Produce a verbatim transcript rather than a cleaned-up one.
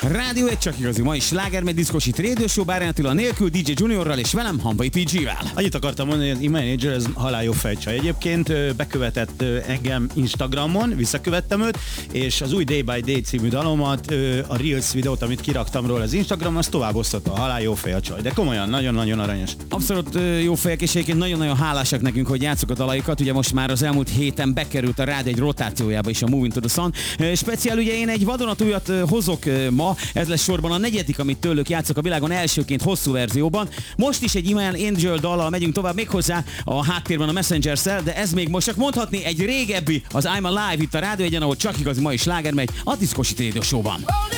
Rádió egy csak igazi mai slágermegy diszkosít Radio Show, Bárán Attila nélkül, dé dzsé Juniorral és velem, Hamvai té gé-vel. Annyit akartam mondani, hogy Imanager ez haláljó fejcsaj. Egyébként bekövetett engem Instagramon, visszakövettem őt, és az új Day by Day című dalomat, a Reels videót, amit kiraktam róla az Instagramon, azt tovább osztotta. A halál jó fej a csaj. De komolyan, nagyon-nagyon aranyos. Abszolút jó fejek, és egyébként nagyon-nagyon hálásak nekünk, hogy játszuk a dalaikat. Ugye most már az elmúlt héten bekerült a Rádió egy rotációjába is a Moving to the Sun. Speciál ugye én egy vadonatújat hozok ma, ez lesz sorban a negyedik, amit tőlük játszok a világon elsőként hosszú verzióban. Most is egy Iman Angel dallal megyünk tovább, méghozzá a háttérben a Messengers-szel, de ez még most csak mondhatni egy régebbi, az I'm Alive itt a Rádió egyen, ahol csak igazi mai sláger megy a Diszkosít Radio Show-ban.